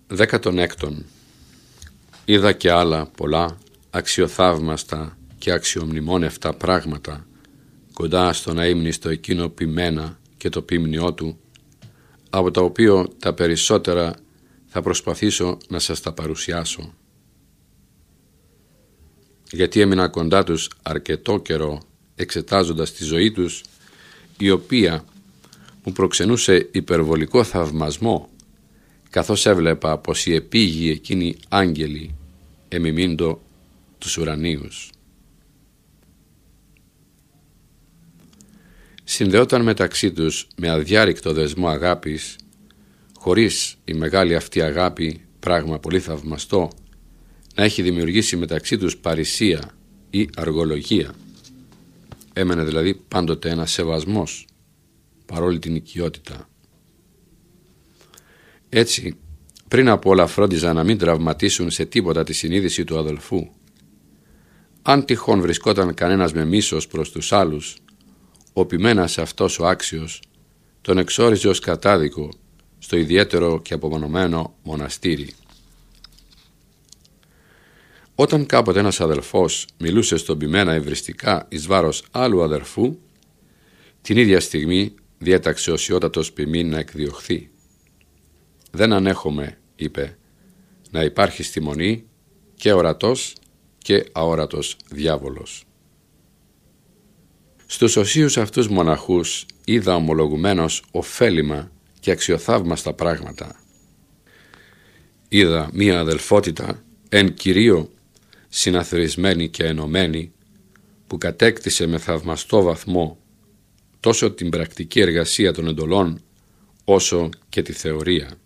16. Είδα και άλλα πολλά αξιοθαύμαστα και αξιομνημόνευτα πράγματα κοντά στον αείμνηστο εκείνο ποιμένα και το ποίμνιό του, από τα οποία τα περισσότερα θα προσπαθήσω να σας τα παρουσιάσω. Γιατί έμεινα κοντά τους αρκετό καιρό εξετάζοντας τη ζωή τους, η οποία μου προξενούσε υπερβολικό θαυμασμό, καθώς έβλεπα πως οι επίγειοι εκείνοι άγγελοι εμιμήντο τους ουρανίους. Συνδεόταν μεταξύ τους με αδιάρρηκτο δεσμό αγάπης, χωρίς η μεγάλη αυτή αγάπη, πράγμα πολύ θαυμαστό, να έχει δημιουργήσει μεταξύ τους παρησία ή αργολογία. Έμενε δηλαδή πάντοτε ένας σεβασμός, παρόλη την οικειότητα. Έτσι, πριν από όλα φρόντιζα να μην τραυματίσουν σε τίποτα τη συνείδηση του αδελφού. Αν τυχόν βρισκόταν κανένας με μίσος προς τους άλλους, ο ποιμένας αυτός ο άξιος τον εξόριζε ως κατάδικο στο ιδιαίτερο και απομονωμένο μοναστήρι. Όταν κάποτε ένας αδελφός μιλούσε στον ποιμένα ευριστικά εις βάρος άλλου αδελφού, την ίδια στιγμή διέταξε ο σιώτατος ποιμήν να εκδιωχθεί. «Δεν ανέχομαι», είπε, «να υπάρχει στη μονή και ορατός και αόρατος διάβολος». Στους οσίους αυτούς μοναχούς είδα ομολογουμένως ωφέλιμα και αξιοθαύμαστα πράγματα. Είδα μία αδελφότητα εν κυρίω συναθροισμένη και ενωμένη, που κατέκτησε με θαυμαστό βαθμό τόσο την πρακτική εργασία των εντολών όσο και τη θεωρία.